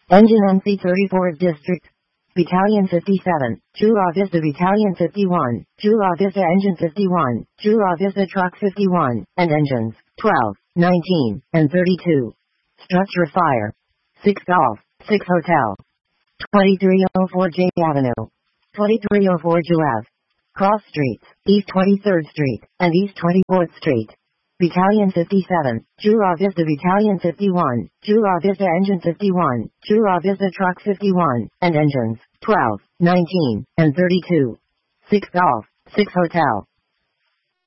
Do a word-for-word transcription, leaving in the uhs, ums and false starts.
Engine M C thirty-fourth District. Battalion fifty-seven, Chula Vista Battalion fifty-one, Chula Vista Engine fifty-one, Chula Vista Truck fifty-one, and Engines twelve, nineteen, and thirty-two. Structure Fire. six Golf, six Hotel. twenty-three oh four J Avenue. twenty-three oh four Juev. Cross Streets, East twenty-third Street, and East twenty-fourth Street. Battalion fifty-seven, Chula Vista Battalion fifty-one, Chula Vista Engine fifty-one, Chula Vista Truck fifty-one, and Engines twelve, nineteen, and thirty-two. six Golf, six Hotel.